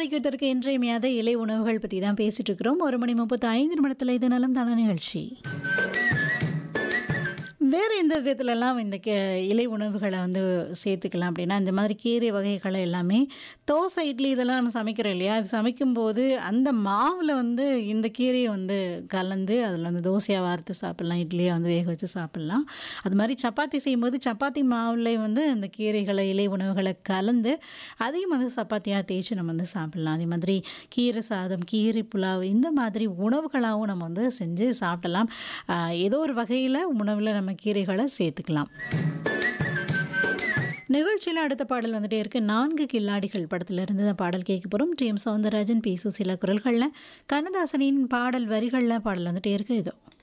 ஆரோக்கியத்திற்கு இன்றியமையாத இலை உணவுகள் பற்றி தான் பேசிட்டு இருக்கிறோம். 1:35 இது நலம் தான நிகழ்ச்சி. வேறு எந்த விதத்துலலாம் இந்த இலை உணவுகளை வந்து சேர்த்துக்கலாம் அப்படின்னா, இந்த மாதிரி கீரை வகைகள் எல்லாமே தோசை, இட்லி இதெல்லாம் நம்ம சமைக்கிறோம் இல்லையா? அது சமைக்கும்போது அந்த மாவில் வந்து இந்த கீரையை வந்து கலந்து அதில் வந்து தோசையாக வார்த்து சாப்பிட்லாம், இட்லியை வந்து வேக வச்சு சாப்பிட்லாம். அது மாதிரி சப்பாத்தி செய்யும்போது சப்பாத்தி மாவில் வந்து அந்த கீரைகளை, இலை உணவுகளை கலந்து அதையும் வந்து சப்பாத்தியாக தேய்ச்சி நம்ம வந்து சாப்பிட்லாம். அதே மாதிரி கீரை சாதம், கீரை புலாவ் இந்த மாதிரி உணவுகளாகவும் நம்ம வந்து செஞ்சு சாப்பிடலாம். ஏதோ ஒரு வகையில் உணவில் நம்ம கீரைகளை சேர்த்துக்கலாம். நிகழ்ச்சியில் அடுத்த பாடல் வந்துட்டே இருக்கு. 4 கில்லாடிகள் படத்திலிருந்து தான் பாடல் கேட்க போகிறோம். டி.எம். சௌந்தரராஜன், பி. சுசீலா குரல்களில், கண்ணதாசனின் பாடல் வரிகளில் பாடல் வந்துட்டே இருக்கு. இதோ